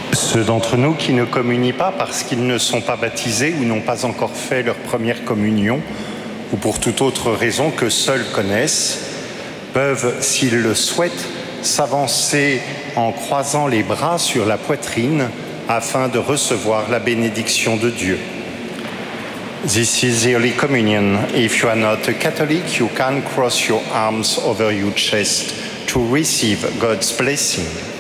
Ceux d'entre nous qui ne communient pas parce qu'ils ne sont pas baptisés ou n'ont pas encore fait leur première communion, ou pour toute autre raison que seuls connaissent, peuvent, s'ils le souhaitent, s'avancer en croisant les bras sur la poitrine afin de recevoir la bénédiction de Dieu. This is the Holy Communion. If you are not a Catholic, you can cross your arms over your chest to receive God's blessing.